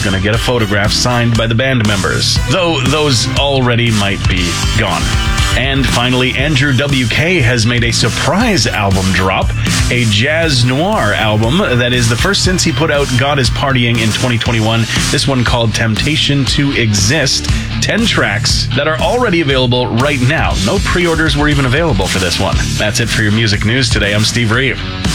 going to get a photograph signed by the band members, though those already might be gone. And finally, Andrew WK has made a surprise album drop, a jazz noir album that is the first since he put out God is Partying in 2021. This one called Temptation to Exist. 10 tracks that are already available right now. No pre-orders were even available for this one. That's it for your music news today. I'm Steve Reeve.